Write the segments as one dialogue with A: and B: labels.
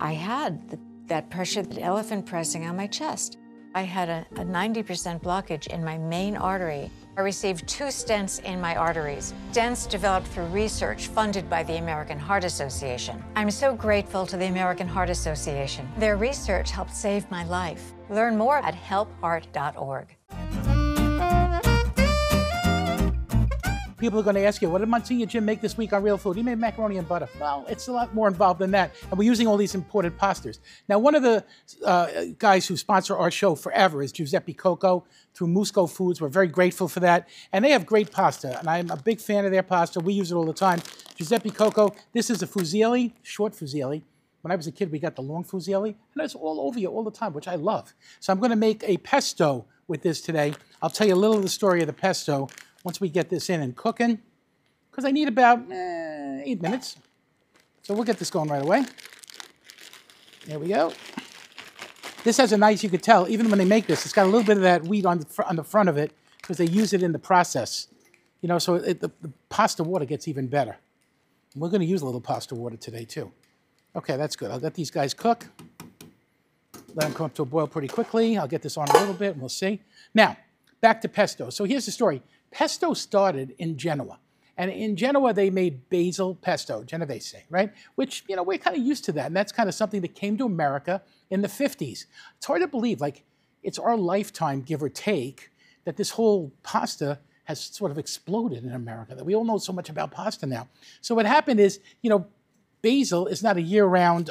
A: I had that pressure, that elephant pressing on my chest. I had a 90% blockage in my main artery. I received 2 stents in my arteries, stents developed through research funded by the American Heart Association. I'm so grateful to the American Heart Association. Their research helped save my life. Learn more at helpheart.org.
B: People are going to ask you, what did Monsignor Jim make this week on Real Food? He made macaroni and butter. Well, it's a lot more involved than that. And we're using all these imported pastas. Now, one of the guys who sponsor our show forever is Giuseppe Coco through Musco Foods. We're very grateful for that. And they have great pasta. And I'm a big fan of their pasta. We use it all the time. Giuseppe Coco, this is a fusilli, short fusilli. When I was a kid, we got the long fusilli. And it's all over you all the time, which I love. So I'm going to make a pesto with this today. I'll tell you a little of the story of the pesto once we get this in and cooking, because I need about 8 minutes. So we'll get this going right away. There we go. This has a nice, you could tell, even when they make this, it's got a little bit of that wheat on the front of it because they use it in the process. You know, so the pasta water gets even better. And we're going to use a little pasta water today, too. Okay, that's good. I'll let these guys cook. Let them come up to a boil pretty quickly. I'll get this on a little bit, and we'll see. Now, back to pesto. So here's the story. Pesto started in Genoa. And in Genoa, they made basil pesto, Genovese, right? Which, you know, we're kind of used to that. And that's kind of something that came to America in the 50s. It's hard to believe, like, it's our lifetime, give or take, that this whole pasta has sort of exploded in America, that we all know so much about pasta now. So what happened is, you know, basil is not a year-round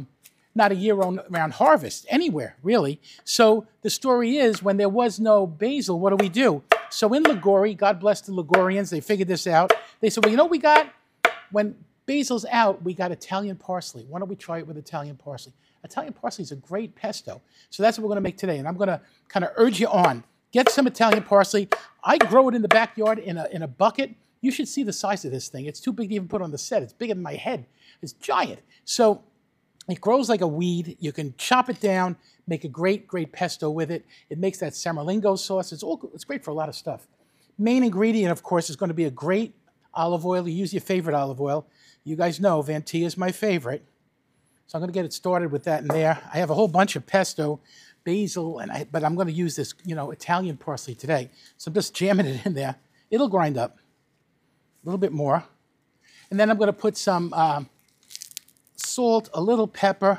B: harvest anywhere, really. So the story is, when there was no basil, what do? So in Liguori, God bless the Ligurians, they figured this out. They said, well, you know what we got? When basil's out, we got Italian parsley. Why don't we try it with Italian parsley? Italian parsley is a great pesto. So that's what we're going to make today. And I'm going to kind of urge you on. Get some Italian parsley. I grow it in the backyard in a bucket. You should see the size of this thing. It's too big to even put on the set. It's bigger than my head. It's giant. So it grows like a weed. You can chop it down, make a great, great pesto with it. It makes that Samalingo sauce. It's great for a lot of stuff. Main ingredient, of course, is going to be a great olive oil. You use your favorite olive oil. You guys know Vantia is my favorite. So I'm going to get it started with that in there. I have a whole bunch of pesto, basil, but I'm going to use this, you know, Italian parsley today. So I'm just jamming it in there. It'll grind up a little bit more. And then I'm going to put some salt, a little pepper,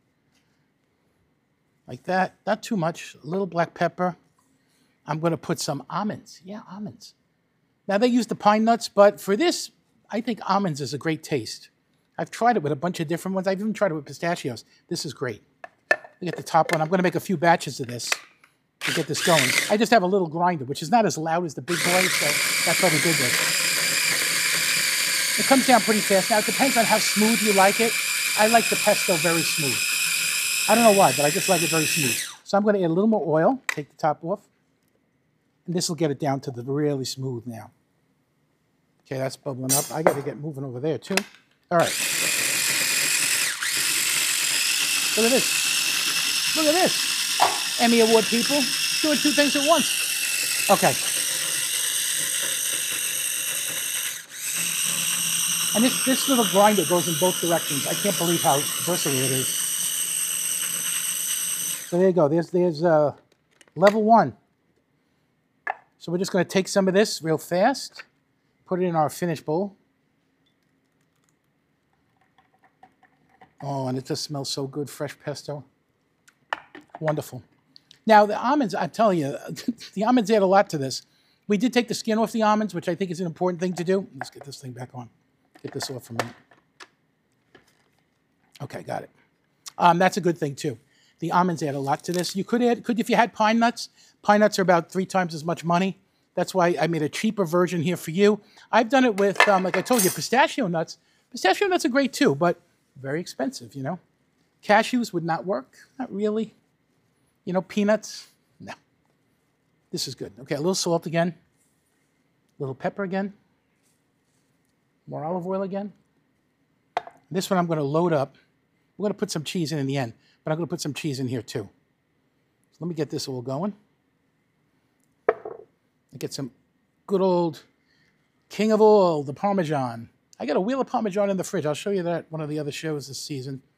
B: like that. Not too much, a little black pepper. I'm going to put some almonds. Yeah, almonds. Now, they use the pine nuts, but for this, I think almonds is a great taste. I've tried it with a bunch of different ones. I've even tried it with pistachios. This is great. We get the top one. I'm going to make a few batches of this to get this going. I just have a little grinder, which is not as loud as the big boy, so that's why we did this. It comes down pretty fast. Now, it depends on how smooth you like it. I like the pesto very smooth. I don't know why, but I just like it very smooth. So I'm going to add a little more oil, take the top off, and this will get it down to the really smooth now. Okay, that's bubbling up. I got to get moving over there, too. All right. Look at this. Look at this. Emmy Award people doing 2 things at once. Okay. And this little grinder goes in both directions. I can't believe how versatile it is. So there you go. There's level 1. So we're just going to take some of this real fast, put it in our finished bowl. Oh, and it just smells so good, fresh pesto. Wonderful. Now, the almonds, I'm telling you, the almonds add a lot to this. We did take the skin off the almonds, which I think is an important thing to do. Let's get this thing back on. Get this off for a minute. Okay, got it. That's a good thing, too. The almonds add a lot to this. You could add, if you had pine nuts. Pine nuts are about 3 times as much money. That's why I made a cheaper version here for you. I've done it with, like I told you, pistachio nuts. Pistachio nuts are great, too, but very expensive, you know. Cashews would not work. Not really. You know, peanuts. No. This is good. Okay, a little salt again. A little pepper again. More olive oil again. This one I'm going to load up. We're going to put some cheese in the end, but I'm going to put some cheese in here too. So let me get this all going. I get some good old King of All, the Parmesan. I got a wheel of Parmesan in the fridge. I'll show you that one of the other shows this season.